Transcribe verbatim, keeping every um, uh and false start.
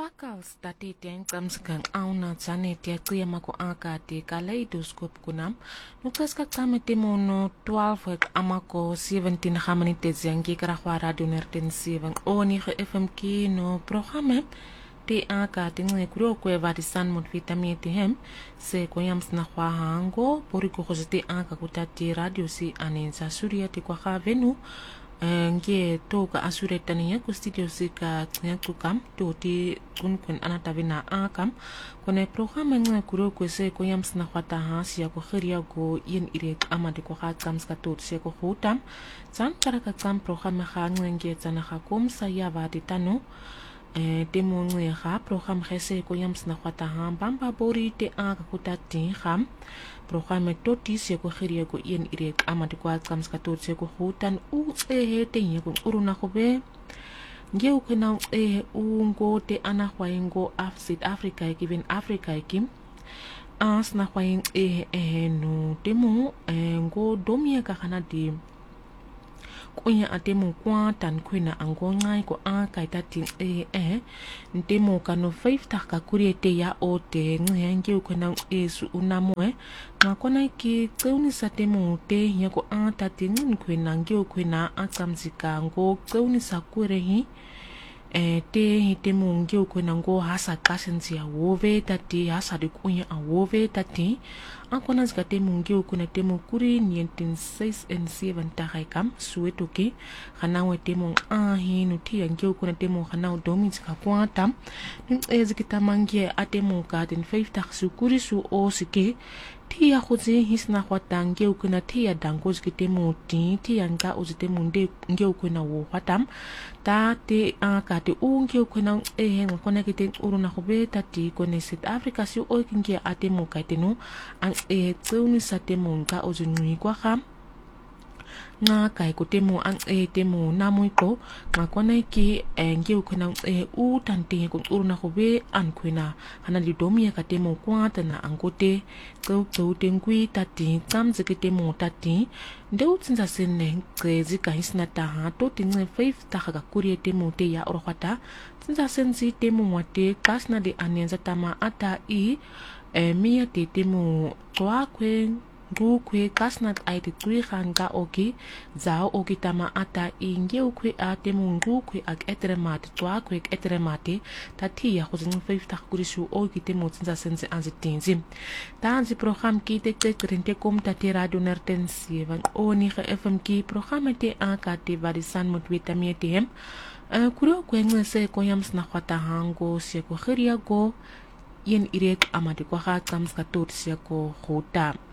Fakals dati tiang kamsgang auna tsane tia klia mako aka ti kaleidoscope kunam nukas ka kame timono twaalf ek amako seventeen hamani te ziangi kara radio nerten seven oni ge F M ki no programme te aka tingle kuro kwe varisan mot vitamine te hem se koyams na kwa hango poriko khosete aka kutati radio si anensa surya te kwa venu nge toka asure tania ku studio sika tnyaku kam to ti kun kun anata vina akam kone programa nga kuro ko se ko yams na khata ha sia ko khiria go yin ire amade ko kha kam ska to se ko hutam san karaka kam programa kha nge tsana kha kom sa ya va de tano e demo nge kha program khese ko yams na khata ha bamba bori te aka kutati kham programa toti se ko khiria ko yen ire amade ko kam ska to se ko hutan u e he te ye ko uruna ko be nge u kana e u ngo te ana khwaingo af South Africa given Africa kim as na khwain e e no demo e ngo domia ka kana di kunya atemu kwa tan kwina ango ngai ko a kai tati e e ntemo kano five ta ka kuriete ya o te ngi ko na esu unamwe na kona ki tseuni sa temu te ya ko a tati ngi kwina ngi ko na atsamzika ngo tseuni sa kurehi e te hitemu ngi ko na ngo hasa kasensi ya wove tati hasa de kunya a wove tati akona zika temu ngi ko na temu kuri nineteen six and seven ta kai kam sueto ki khana we temu a hi no ti ngi ko na temu khana domi zika kwatam nim e zika mangi atemu ka den five ta su kuri su o sike ti ya khozi hisna khwata ngi ko na ti ya dango zika temu ti ti anga o zite munde ngi ko na wo khatam ta te a ka te u ngi ko na e hen ko na ke te uruna khobe ta ti ko ne South Africa si o kingi atemu ka tenu an e tseuni sa temu nka o zinui kwa kham nga kai ko temu an e temu namuiko nga kona ki ngi ko na e u tante ko uruna khobe an kwina hana li domi ka temu kwa tana angote ko ko tengui tati kam zike temu tati nde utsinza sene krezi ka hisna ta ha to tinge five ta ka kuri temu te ya orkhata tsinza sensi temu wate kasna de anenza tama ata i e mia te temu kwa kwen gu kwe kasnat ai te tui khanga oki zao oki tama ata inge ukwe a temu ngu kwe ak etremate twa kwe etremate tati ya khozin five ta kuri su oki temu tsinza sense anzi tinzi tanzi program ki te te krente kom tati radio nerten seven oni ge F M ki program te aka te varisan mot vitamine te hem kuro kwe ngese ko yams na khata hango se ko khiria go yen irek amade ko kha kams ka tot se ko khota